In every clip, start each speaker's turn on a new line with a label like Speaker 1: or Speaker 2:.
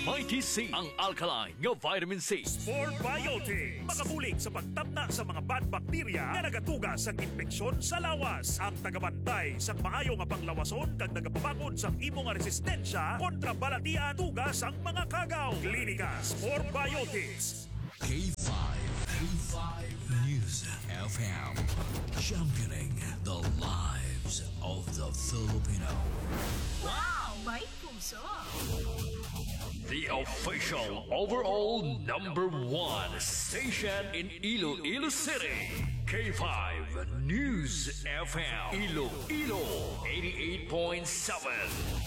Speaker 1: Mighty C, ang alkaline nga vitamin C.
Speaker 2: Sport Biotics, makabulig sa pagtabna sa mga bad bacteria na nagatuga sa infeksyon sa lawas. Ang tagabantay sa maayo nga panglawason kag nagapabangon sa imo nga resistensya kontra balatian tugas ang mga kagaw. Klinika Sport Biotics.
Speaker 3: K5 News FM, championing the lives of the Filipino.
Speaker 4: Wow! May puso!
Speaker 1: The official overall #1 station in Iloilo City. K5 News FM. Iloilo 88.7.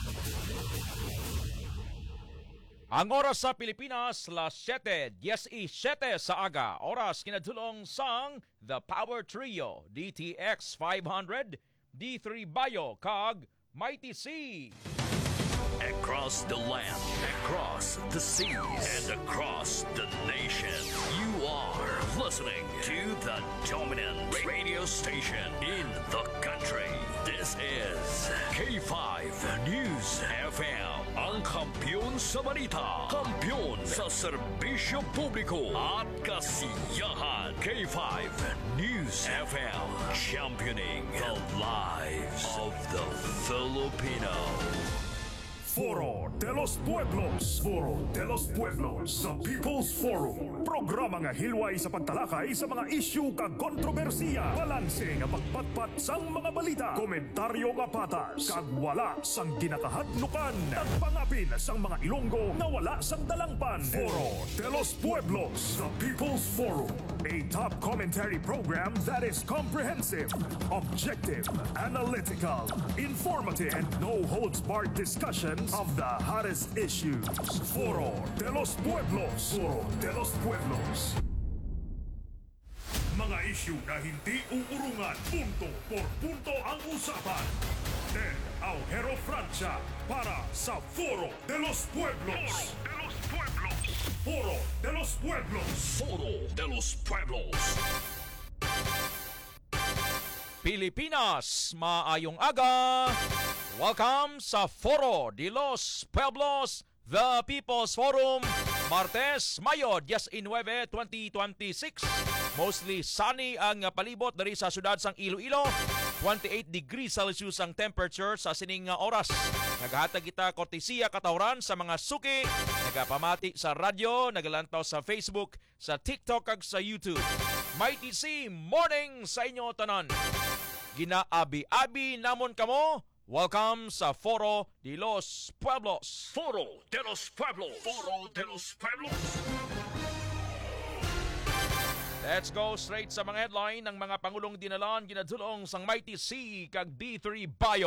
Speaker 5: Ang oras sa Pilipinas, las 7:17 sa aga. Oras kinadulong sang The Power Trio, DTX 500, D3 Bio, kag Mighty C.
Speaker 1: Across the land, across the seas, and across the nation, you are listening to the dominant radio station in the country. This is K5 News FM, ang kampiyon sa balita, kampiyon sa serbisyo publiko at kasiyahan. K5 News FM, championing the lives of the Filipino.
Speaker 2: Foro de los Pueblos. Foro de los Pueblos sa People's Forum. Programa nga hilway sa pagtalakay sa mga isyu kag kontrobersiya. Balanse nga pagpatpat sang mga balita. Komentaryo nga patas. Kag wala sang ginakahadlukan. Nagpangapin sang mga Ilonggo nga wala sang dalangpan. Foro de los Pueblos sa People's Forum. A top commentary program that is comprehensive, objective, analytical, informative, and no-holds-barred discussions of the hottest issues. Foro de los Pueblos. Foro de los Pueblos. Mga isyu na hindi uurungan. Punto por punto ang usapan. Ted Aujero Francia para sa Foro de los Pueblos. Foro de los Pueblos. Foro de los Pueblos.
Speaker 1: Foro de los Pueblos.
Speaker 5: Pilipinas, maayong aga! Welcome sa Foro de los Pueblos, the People's Forum, Martes, Mayo, 19, 2026. Mostly sunny ang palibot dari sa syudad sang Iloilo. 28 degrees Celsius ang temperature sa sining oras. Naghatag kita kortesiya katawran sa mga suki, nagapamati sa radyo, nagalantaw sa Facebook, sa TikTok ag sa YouTube. Mighty C, morning sa inyo tanan. Ginaabi-abi namon kamo. Welcome sa Foro de los Pueblos.
Speaker 1: Foro de los Pueblos. Foro de los Pueblos.
Speaker 5: Let's go straight sa mga headline ng mga pangulong dinalan ginadulong sang Mighty C kag D3 Bio.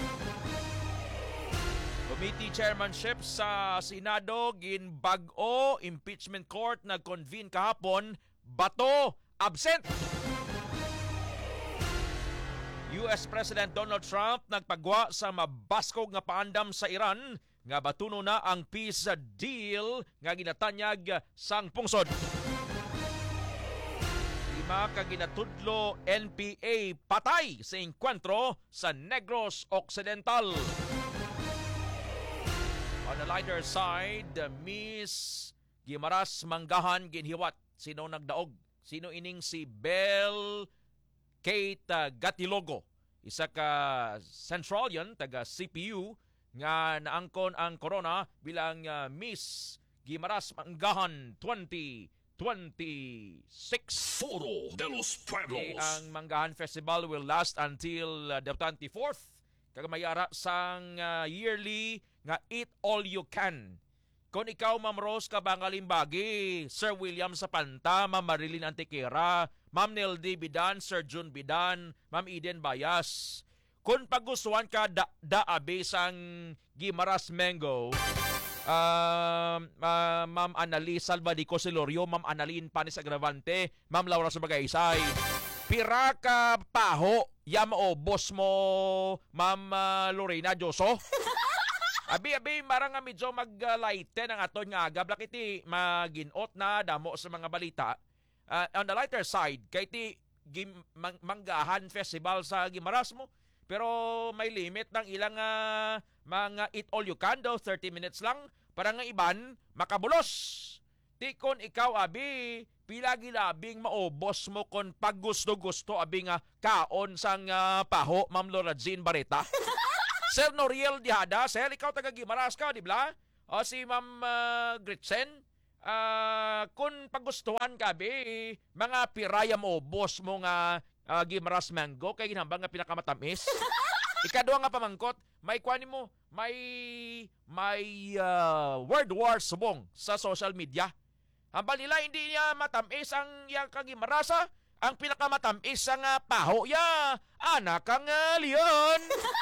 Speaker 5: Committee chairmanship sa Senado ginbag-o, impeachment court nag-convene kahapon, Bato absent. US President Donald Trump nagpagwa sa mabaskog nga paandam sa Iran nga batuno na ang peace deal nga ginatanyag sang pungsod. Lima ka ginatudlo NPA patay sa engkwentro sa Negros Occidental. On the lighter side, Miss Gimaras Manggahan ginhiwat. Sino nagdaog? Sino ining si Bell Kate Gatilogo, isa ka Centralian, taga CPU, nga naangkon ang corona bilang Miss Gimaras Manggahan 2026.
Speaker 1: Foro de los Pueblos.
Speaker 5: Ang Manggahan Festival will last until the 24th. Kagamayara sang yearly nga Eat All You Can. Kung ikaw, Ma'am Rose Kabangalimbagi, Sir William Sapanta, Ma'am Marilyn Antiquera, Ma'am Neldy Bidan, Sir June Bidan, Ma'am Eden Bayas. Kung pagustuhan ka daabe sang Gimaras Mango, Ma'am Annalise Salvadico Silorio, Ma'am Annalyn Panis Agravante, Ma'am Laura Subagaysay, pira ka paho, yamo boss mo, Ma'am Lorena Joso. Abi, marang nga medyo mag-lighten ang aton nga agab. Lakiti maginot na damo sa mga balita. On the lighter side, kay ti Manggahan Festival sa Gimaras mo. Pero may limit ng ilang mga eat all you can daw, 30 minutes lang. para nga iban makabulos. Di kon ikaw abi pila gilabing maubos mo kon pag gusto abi nga kaon sang paho, Ma'am Laura Jean Barreta. Sir Noriel Dihada, sir, ikaw taga Gimaras ka, di ba? O si Ma'am Gretchen, kung pagustuhan ka be, mga piraya mo, boss mo nga Gimaras mango, kay ginambang nga pinakamatamis. Ikadua nga pamangkot, may kuhanin mo, may word war subong sa social media. Hambal nila, hindi niya matamis ang iyang kagimarasa, ang pinakamatamis ang paho ya, anak ang leon.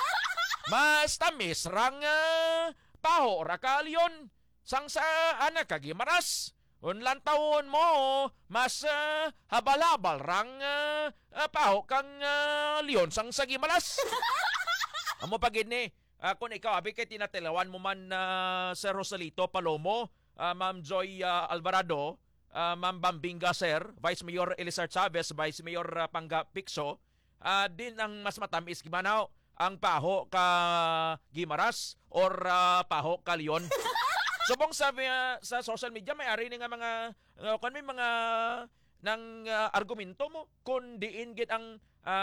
Speaker 5: Mas tamis rang paho ra ka leon sang sa anak kagimaras. Unlan taon mo mas habal-habal rang paho kang leon sang sa gimaras. Amo pagid ni kung ikaw abi kay tinatelawan mo man Sir Rosalito Palomo, Ma'am Joy Alvarado, Ma'am Bambinga Sir, Vice Mayor Elizar Chavez, Vice Mayor Pangga Picso, din ang mas matamis gimanaw ang paho ka Gimaras or paho ka Leon. Subong sa social media may ari nga mga may mga nang argumento mo kun diin gid ang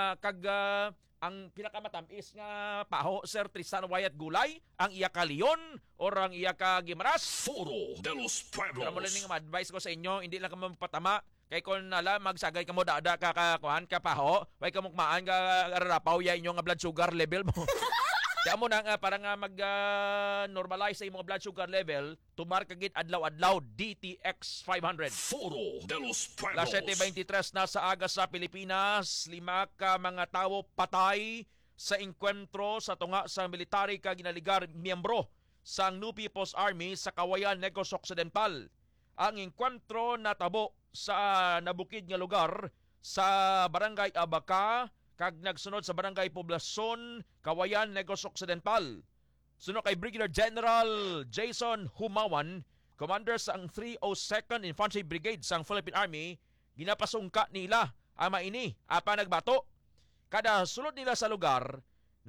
Speaker 5: ang pinakamatamis nga paho Sir Tristan Wyatt Gulay, ang iya ka Leon or ang iya ka Gimaras.
Speaker 1: Foro de los Pueblos.
Speaker 5: Pero mula nga advice ko sa inyo, hindi lang ka mapatama. Kay kung nala magsagay ka mo dada kakakuhan ka paho, way ka mukmaan ka rarapaw ya inyong blood sugar level mo. Kaya mo na nga para nga mag-normalize sa imong blood sugar level, tumar kagit adlaw-adlaw DTX 500.
Speaker 1: Foro de los Pueblos.
Speaker 5: Las 7:23 na sa aga sa Pilipinas, 5 ka mga tawo patay sa engkwentro sa tunga sa military ka ginaligar miyembro sa New People's Army sa Kawayan, Negros Occidental. Ang engkwentro natabo sa nabukid nga lugar sa Barangay Abaca kag nagsunod sa Barangay Poblacion, Kawayan, Negros Occidental. Sunod kay Brigadier General Jason Humawan, commander sa 302nd Infantry Brigade sa Philippine Army, ginapasungka nila ang maini apa nagbato. Kada sulod nila sa lugar,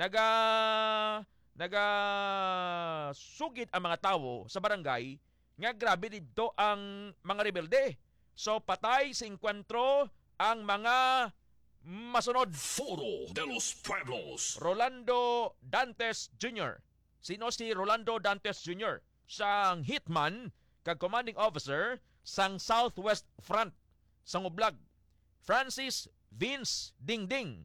Speaker 5: sugid ang mga tawo sa barangay nga grabe dito ang mga rebelde. So patay sa engkwentro ang mga masunod.
Speaker 1: Foro de los Pueblos.
Speaker 5: Rolando Dantes Jr. Sino si Rolando Dantes Jr.? Siyang hitman kag commanding officer sang Southwest Front sang Ublag. Francis Vince Dingding.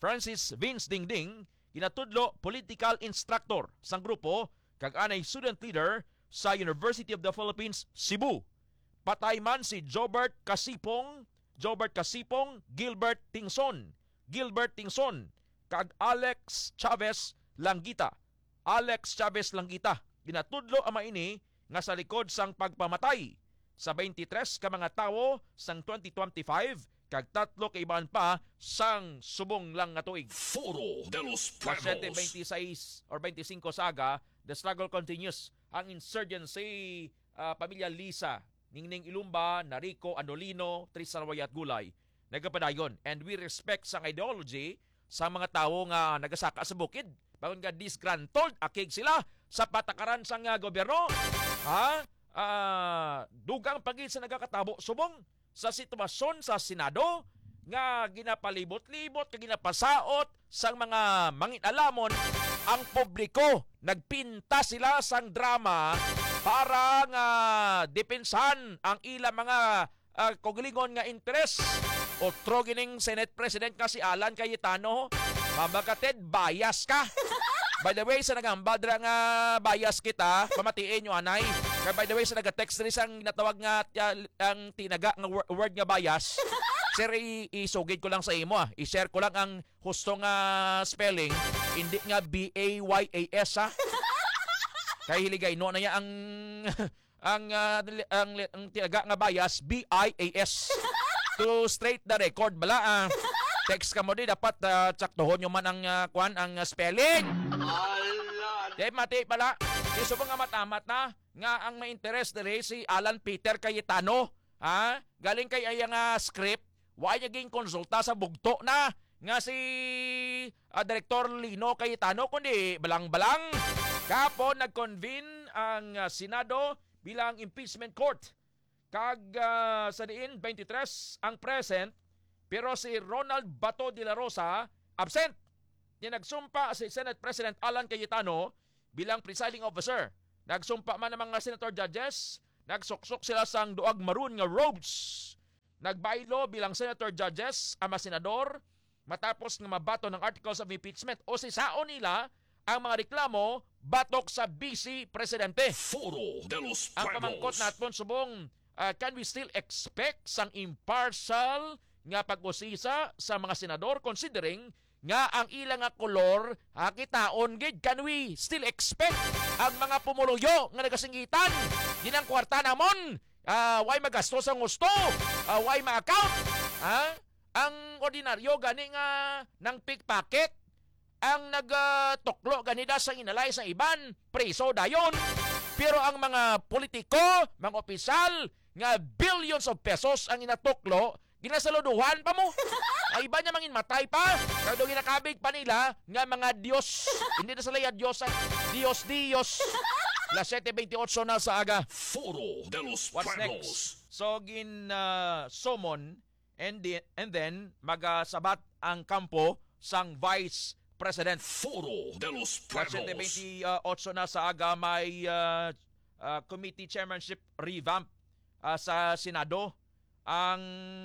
Speaker 5: Ginatudlo political instructor sang grupo kag anay student leader sa University of the Philippines, Cebu. Patay man si Jobert Kasipong, Gilbert Tingson, kag Alex Chavez Langita. Ginatudlo ang maini nga sa likod sang pagpamatay sa 23 ka mga tawo sang 2025 kag 3 ka iban pa sang subong lang nga tuig.
Speaker 1: Foro de los
Speaker 5: Las
Speaker 1: Pueblos.
Speaker 5: 7:26 or 25 saga, the struggle continues. Ang insurgency, pamilya Lisa, Ningning Ilumba, Narico Andolino, Tristan Wyatt Gulay, nagapadayon. And we respect sang ideology sa mga tawo nga nagasaka sa bukid. Bagon nga disgruntled, akig sila sa patakaran sang gobyerno. Dugang pagid sa nagakatabo subong sa sitwasyon sa Senado nga ginapalibot-libot, kag ginapasaot sang mga manginalamon ang publiko. Nagpinta sila sang drama para nga depensahan ang ilang mga koglingon nga interes. Otro gining Senate President kasi Alan Cayetano, mabakated, bias ka. By the way, sa nagambadra nga bias kita, pamatiin nyo anay. By the way, sa nag-text rin sang natawag nga ang tinaga nga word nga bias, sir, isugid ko lang sa imo. I-share ko lang ang husto nga spelling. Hindi nga B-A-Y-A-S Kay hiligay no na niya ang tinaga nga bias B-I-A-S. To straight the record bala text ka mo di dapat tsaktohon nyo man ang ang spelling. Di mati pala. Iso nga matamat na nga ang may interest dere si Alan Peter Cayetano. Galing kay ayang script. Wa niya ging konsulta sa bugto na nga si Director Lino Cayetano kundi balang-balang. Kapon nag-convene ang Senado bilang impeachment court. Kag sa diin 23 ang present, pero si Ronald Bato de la Rosa absent. Nagsumpa si Senate President Alan Cayetano bilang presiding officer. Nagsumpa man ang mga senator judges, nagsuksok sila sang duag maroon nga robes. Nagbaylo bilang senator judges ang mga senador matapos nga mabato ng articles of impeachment o sisaon nila ang mga reklamo batok sa vice presidente.
Speaker 1: Foro de los
Speaker 5: Ang pamangkot
Speaker 1: Pueblos.
Speaker 5: naton subong, can we still expect sang impartial nga pag-usisa sa mga senador considering nga ang ilang nga kolor kitaon gid? Can we still expect ang mga pumuluyo nga nagasingitan ginang kwarta namon why magasto sa gusto, why ma-account ang ordinaryo gani nga nang pickpocket ang nagtuklo ganida sa inalay sa iban preso dayon. Pero ang mga politiko, mga opisyal nga billions of pesos ang inatuklo, ginasaluduhan pa mo. Ay iba niya mangin matay pa. Kado ginakabig pa nila nga mga Diyos. Hindi na sila Diyos. Diyos. Las 7:28 na sa aga.
Speaker 1: Foro de los
Speaker 5: What's
Speaker 1: Pueblos.
Speaker 5: next? So summon and then magasabat ang kampo sang Vice President.
Speaker 1: Foro de los
Speaker 5: Las
Speaker 1: Pueblos.
Speaker 5: 7:28 na sa aga may committee chairmanship revamp sa Senado. Ang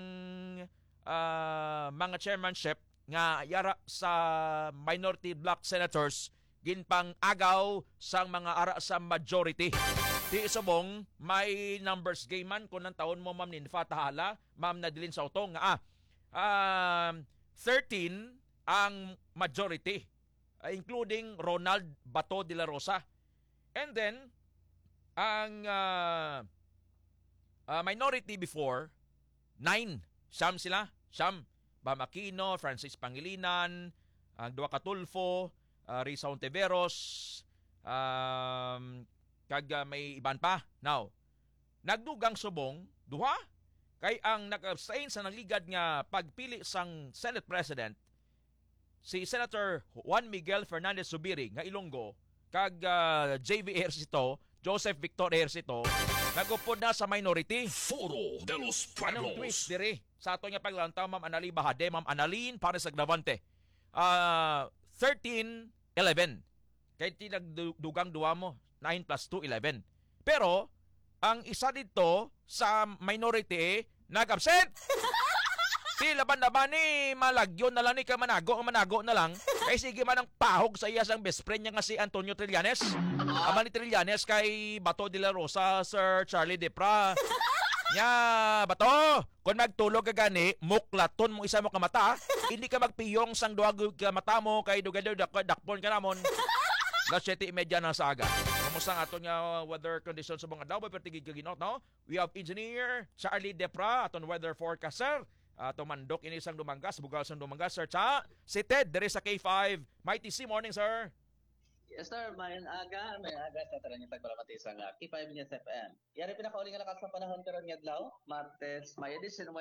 Speaker 5: mga chairmanship nga yara sa minority bloc senators ginpang agaw sang mga ara sa majority. Di subong may numbers game man kung ng taon mo ma'am Ninfa Tahala, ma'am Nadilin Sautong nga 13 ang majority including Ronald Bato de la Rosa. And then ang minority before 9. Siyam sila. Siyam. Bam Aquino, Francis Pangilinan, ang Dua Catulfo, Risa Ontiveros, kag may iban pa. Now, nagdugang subong, duha, kay ang nag-abstain sa nangligad nga pagpili sang Senate President, si Senator Juan Miguel Fernandez Zubiri, nga Ilonggo, kag JV Ejercito, Joseph Victor Ejercito, nagupod na sa minority.
Speaker 1: Foro de los
Speaker 5: Anong
Speaker 1: Pueblos.
Speaker 5: twist diri? Sa ato nga paglantaw, Ma'am Anali Bahade, Ma'am Analin Pares Aglavante. 13-11. Kaya tinagdugang duwa mo, 9 plus 2, 11. Pero, ang isa dito sa minority, nag-absent. Di laban-laban ni malagyon na lang ni manago na lang. Kay sige man ang pahog sa iya sang best friend niya nga si Antonio Trillanes. Ama ni Trillanes kay Bato de la Rosa, Sir Charlie Depra. Nya, Bato, kung magtulog ka gani, muklaton mo isa mo kamata, hindi ka magpiyong sang duwag ka mata mo kay dugay dakpon ka namon. Las 7:30 na sa aga. Kamusta ang aton nga weather conditions sa mga daw, pertigig kaginot, no? We have engineer Charlie Depra, aton weather forecaster. Tumandok ini sang dumanggas, bugal sang dumanggas, Sir Cha. Si Ted, there is a K5. Mighty C, morning, sir.
Speaker 6: Yes, sir. May aga sa taran yung tagpalamati sa K5 News FM. Yari pinakauling nga lakas ng panahon karon nga adlaw, Martes, May 19,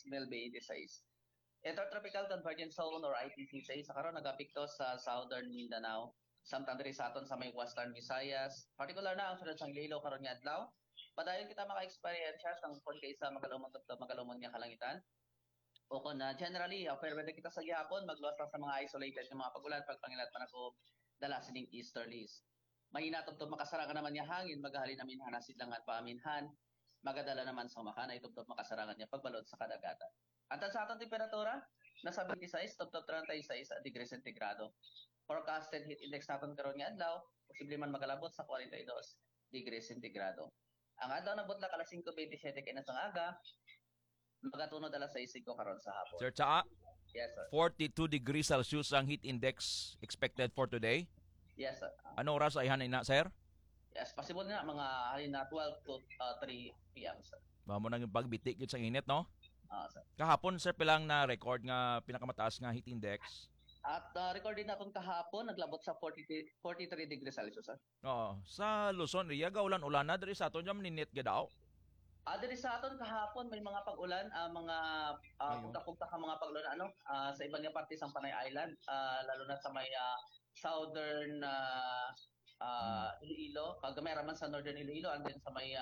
Speaker 6: 2026. Intertropical Convergence Zone or ITC sa karon nagapikto sa Southern Mindanao, samtang diri sa aton sa may Western Visayas, particular na ang sulod sang Iloilo karon nga adlaw. Padayon kita maka-experience sang kon kaysa magalumon nga kalangitan. O kung generally, fair weather kita sa gihapon, magluwas lang sa mga isolated ng mga pagulan, pagpangilat man ako dala sining easterlies. Mahina tubtob makasara ka naman niya hangin, maghahalin namin hanasid lang at paaminhan, magadala naman sa makana, itubtob makasarangan niya pagbalod sa kadagatan. Antan sa atong temperatura, nasa 26, tubtob 36 degrees centigrado. Forecasted heat index natin karon nga adlaw, posible man magalabot sa 42 degrees centigrado. Ang adlaw na butla kala 5:27 kay nasang aga, magatunod alas 6 ko karon sa hapon.
Speaker 5: Sir Cha,
Speaker 6: Yes, sir.
Speaker 5: 42 degrees Celsius ang heat index expected for today.
Speaker 6: Yes, sir.
Speaker 5: Ano oras ay hanay na, sir?
Speaker 6: Yes, possible na mga halin na 12 to 3 p.m., sir.
Speaker 5: Mamo nang pagbitik yun sa init, no?
Speaker 6: Sir.
Speaker 5: Kahapon, sir, pilang na record nga pinakamataas nga heat index.
Speaker 6: At record din natin kahapon, naglabot sa 43 degrees Celsius, sir.
Speaker 5: Oo. Sa Luzon, Riyaga, ulan-ulan na. Dari sa aton dyan, maninit ka daw.
Speaker 6: Diri sa aton kahapon may mga pag-ulan, mga pugta-pugta ka mga pag-ulan sa ibang nga parte sa Panay Island, lalo na sa may southern Iloilo, kagamera man sa Northern Iloilo, and then sa may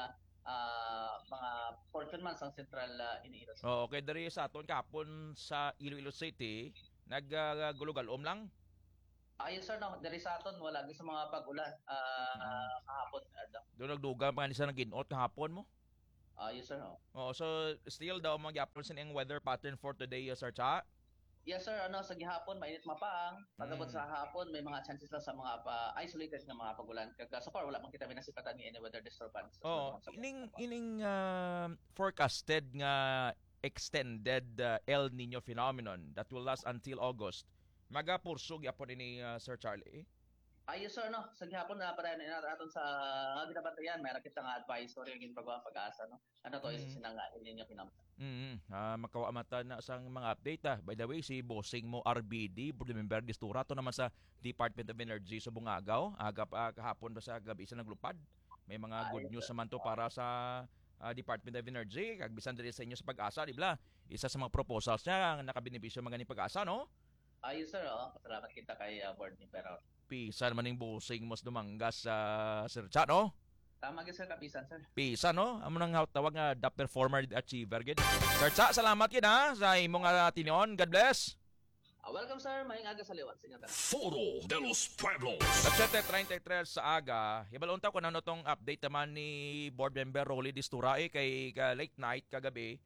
Speaker 6: mga portion man sa Central Iloilo.
Speaker 5: Oo, okay, dari sa aton kahapon sa Iloilo City, naggulugalom lang.
Speaker 6: Yes sir, no, dari sa aton wala gyud sa mga pag-ulan kahapon.
Speaker 5: Doon nagduga mga nisa nag-inot kahapon mo.
Speaker 6: Yes sir, no.
Speaker 5: Oo, so still daw magyapon sa ang weather pattern for today, Sir Cha.
Speaker 6: Yes sir, sa gihapon mainit mapaang. Pagabot sa hapon may mga chances lang sa mga isolated nga mga pag-ulan. Kaya so far wala man kita binasipatan ni any weather disturbance.
Speaker 5: Oo, ining forecasted nga extended El Nino phenomenon that will last until August. Magapursog yapon ini Sir Charlie.
Speaker 6: Yes sir, no. Sa gihapon na para aton sa ginabantayan, mayroon kita nga advisory ng pag-asa, no. Ano to is sinangain ninyo pinamta.
Speaker 5: Makawamata na sang mga update. By the way, si bossing mo RBD, board member Distura, to naman sa Department of Energy sa Bungagaw. Kahapon ba sa gabi sa naglupad. May mga good news naman to para sa Department of Energy. Kagbisan din sa inyo sa pag-asa, di ba? Isa sa mga proposals niya ang nakabenepisyo mga ni pag-asa, no?
Speaker 6: Yes sir, salamat kita kay board ni pero
Speaker 5: Pisan man yung bossing mo dumanggas sa Sir Cha, no?
Speaker 6: tama gyud sir kapisan sir.
Speaker 5: Pisan, no? Amo nang tawag nga the performer achiever gid. Sir Cha, salamat gid sa imong tinion. God bless.
Speaker 6: Welcome sir, maayong aga sa liwat sa inyo.
Speaker 1: Foro de los Pueblos.
Speaker 5: Sa 7:33 sa aga, ibalon ta ko na tong update naman ni board member Rolly Distura kay late night kagabi.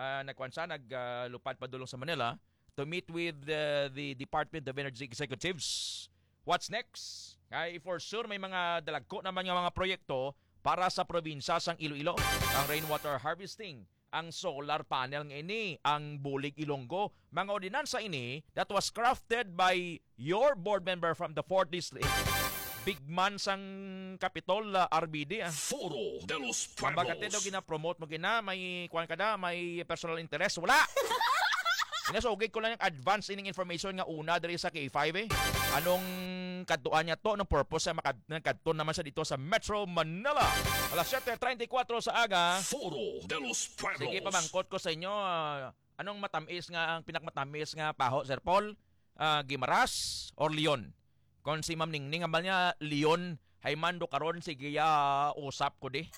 Speaker 5: Naglupad pa dulong sa Manila to meet with the Department of Energy executives. What's next? For sure may mga dalagko naman nga mga proyekto para sa probinsya sang Iloilo. Ang rainwater harvesting, ang solar panel nga ini, ang Bulig Ilonggo, mga ordinansa ini that was crafted by your board member from the 4th District. Big man sang Capitol RBD.
Speaker 1: Foro de los
Speaker 5: Mabagate daw
Speaker 1: Pueblos.
Speaker 5: gina-promote mo gina, may kuan ka na, may personal interest. Wala! Inasugay ko lang yung advance ining information nga una diri sa K5 Anong kadtuan niya to, anong purpose sa makadto naman siya dito sa Metro Manila. Alas 7:34 sa aga.
Speaker 1: Foro de los Pueblos.
Speaker 5: Sige, pamangkot ko sa inyo, anong matamis nga, ang pinakmatamis nga paho, Sir Paul? Gimaras or Leon? Kung si Ma'am Ningning, ambal niya, Leon, haymando karon sige usap ko di.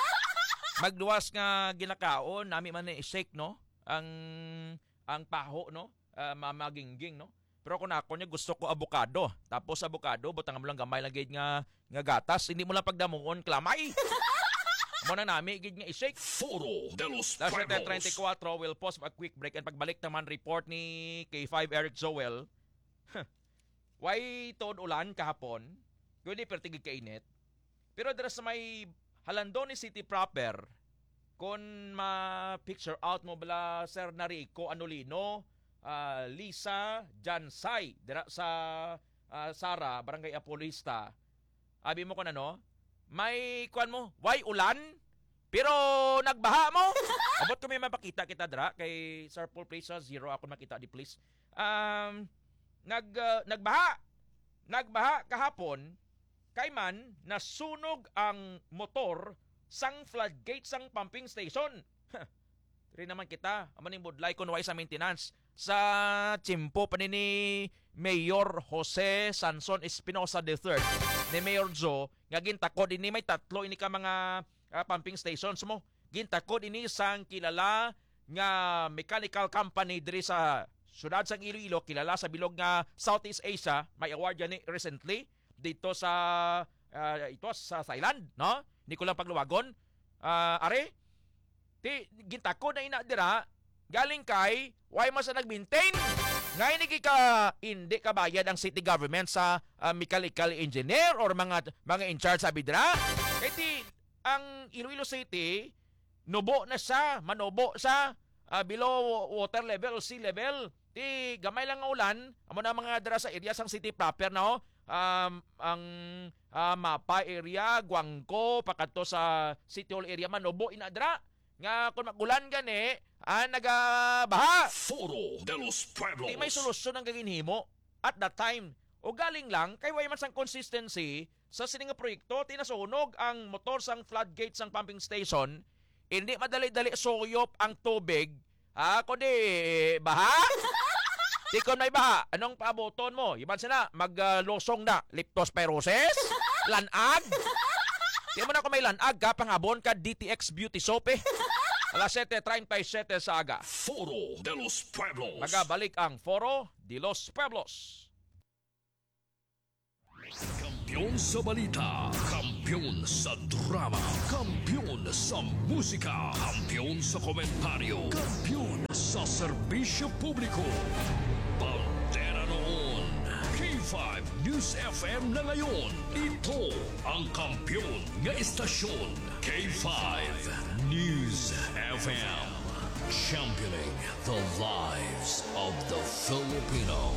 Speaker 5: Magduwas nga ginakaon, nami man ni shake, no? Ang paho, no? Mamagingging, no? Pero kung ako niya, gusto ko avocado. Tapos avocado, butang mo lang gamay lang gid nga gatas. Hindi mo lang pagdamuon, klamay. Mo na nami gid nga i-shake.
Speaker 1: Foro de los
Speaker 5: Last
Speaker 1: Pueblos.
Speaker 5: 34, we'll pause for a quick break and pagbalik naman report ni K5 Eric Joel. Why toon ulan kahapon? Kundi pertigig kainit. Pero dira sa may Halandon ni City proper, kung ma-picture out mo bala Sir Narico Anolino, Lisa Jansay, dira sa Sara, Barangay Apolista. Abi mo ko na, no? May kuan mo, why ulan? Pero nagbaha mo? Abot ko may mapakita kita dira kay Sir Paul please, zero ako makita di please. Nagbaha kahapon kay man nasunog ang motor sang floodgate sang pumping station. Rin naman kita, amaning budlay kun way sa maintenance sa tsimpo pa ni Mayor Jose Sanson Espinosa III ni Mayor Joe nga gintakod ini may tatlo ini ka mga pumping stations mo. Gintakod ini sang kilala nga mechanical company diri sa syudad sang Iloilo, kilala sa bilog nga Southeast Asia, may award yan recently dito sa ito sa Thailand, no? Hindi ko lang pagluwagon. Are, gintakod na ina dira galing kay why mas nag-maintain ngayon hindi ka bayad ang city government sa mechanical engineer or mga in charge sa bidra kaya di ang Iloilo City manobo sa below water level o sea level di gamay lang nga ulan amo na mga dira sa area sang city proper, no? Ang Mapa area, Guangco, pakadto sa City Hall area manobo inadra nga kung magulan gani nagabaha.
Speaker 1: Foro de los Pueblos.
Speaker 5: Di may solusyon ang gaginhimo at that time. O galing lang kay way man sang consistency sa sining nga proyekto tinasunog ang motor sang floodgate sang pumping station. Hindi madali-dali suyop ang tubig. Kundi baha. Di ko may baha. Anong paaboton mo? Iban sina maglosong na leptospirosis? Lanag? Di mo na ako may lanag ka, pangabon ka DTX Beauty Soap eh. Alas 7:37 sa aga.
Speaker 1: Foro de los Pueblos.
Speaker 5: Magabalik ang Foro de los Pueblos.
Speaker 1: Kampiyon sa balita, kampiyon sa drama, kampiyon sa musika, kampiyon sa komentaryo, kampiyon sa serbisyo publiko. Bandera noon, K5 News FM na ngayon. Ito ang kampiyon nga istasyon, K5 News FM. Championing the lives of the Filipino.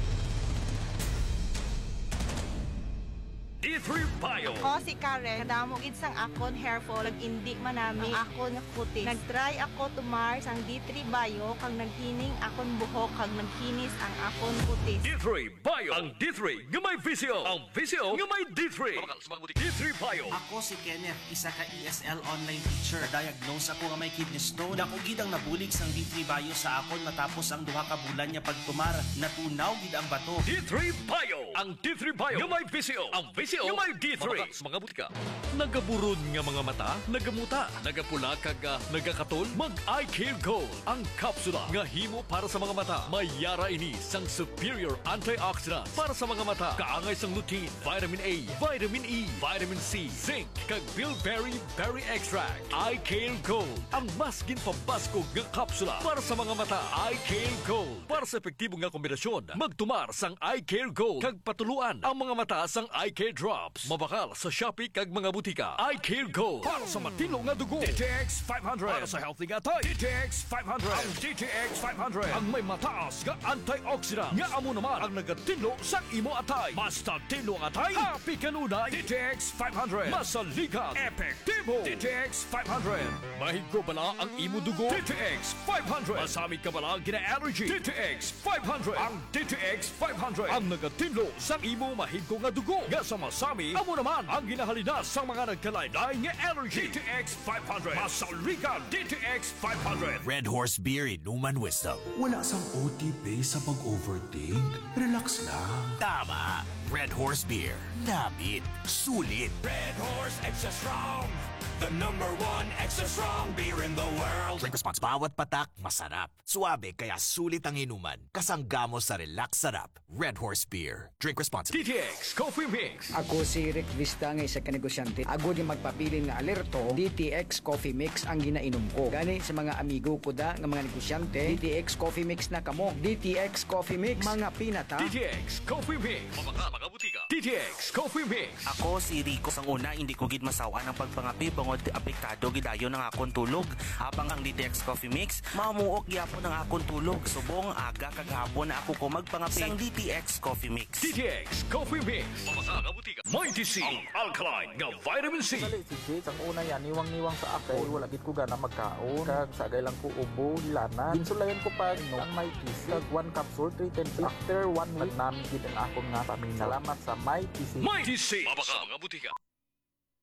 Speaker 1: D3 Bio.
Speaker 7: Ako si Karen, kadamog sang akon hair fall, indi manami ang akon kutis. Nagtry ako tumar sang D3 Bio, kag naghining akon buhok, kag nagkinis ang akon kutis.
Speaker 1: D3 Bio. Ang D3 nga may visyo. Ang visyo nga may D3. D3 Bio.
Speaker 8: Ako si Kenneth, isa ka ESL online teacher. Diagnose ako nga may kidney stone. Ako gid ang nabulig sang D3 Bio sa akon matapos ang 2 ka bulan niya pagtumar. Natunaw gid ang bato.
Speaker 1: D3 Bio. Ang D3 Bio nga may visyo. Ang visyo nga may D3. Mga butika. Nagaburod nga mga mata, nagamuta, nagapula kag nagakatol, mag-eye care gold. Ang kapsula nga himo para sa mga mata. May yara ini sang superior antioxidant para sa mga mata. Kaangay sang lutein, vitamin A, vitamin E, vitamin C, zinc, kag bilberry berry extract. Eye care gold. Ang mas ginpabaskog nga kapsula para sa mga mata. Eye care gold. Para sa epektibo nga kombinasyon, magtumar sang eye care gold kag patuluan ang mga mata sang eye care drops. Mabakal sa Shopee kag mga butika. Eye Care Gold.
Speaker 2: Para sa matino nga dugo, DTX 500. Para sa healthy nga tay, DTX 500. Ang DTX 500 ang may mataas nga antioxidant. Nga amo naman ang nagatinlo sa imo atay. Basta tinlo ang atay, happy kanunay. DTX 500. Masaligan, epektibo. DTX 500. Mahigko bala ang imo dugo. DTX 500. Masamig ka bala gina-allergy. DTX 500. Ang DTX 500 ang nagatinlo sa imo mahigko nga dugo. Nga sa masami, amo naman ang ginahalinas sa mga nagkalaylay nga allergy. DTX 500. Masaligan DTX 500.
Speaker 9: Red Horse Beer Inuman Wisdom. Wala sang OTP sa pag-overthink. Relax lang. Tama. Red Horse Beer. Namit. Sulit.
Speaker 2: Red Horse Extra Strong. The #1 extra strong beer in the world.
Speaker 9: Drink response. Bawat patak, masarap. Suabe, kaya sulit ang inuman. Kasanggamo sa relax sarap. Red Horse Beer. Drink responsibly.
Speaker 1: DTX Coffee Mix.
Speaker 10: Ako si Rick Vista nga isa ka negosyante. Ako di magpapili nga alerto, DTX Coffee Mix ang ginainom ko. Gani sa mga amigo ko da nga mga negosyante, DTX Coffee Mix na kamo. DTX Coffee Mix, mga pinata.
Speaker 1: DTX Coffee Mix. Mga butika. DTX Coffee Mix.
Speaker 8: Ako si Rico sang una, hindi ko gid masawa ng pagpangapi bangod apektado gidayon ng akon tulog. Habang ang DTX Coffee Mix, mamuok gyapon ang akon tulog. Subong aga kag hapon na ako ko magpangapi sang DTX Coffee Mix.
Speaker 1: DTX Coffee Mix. Mga butika. Mighty C. Ang alkaline nga vitamin C.
Speaker 11: Dali si Jay, ang una yan, niwang-niwang sa akay, wala gid ko gana magkaon. Kag sagay lang ko ubo, hilanan. Ginsulayan ko pa ang may PC. Kag 1 capsule, 3 times. After 1 week, namin gid ang akon nga pamina. Salamat sa Mighty C.
Speaker 1: Mighty C. Mga butika.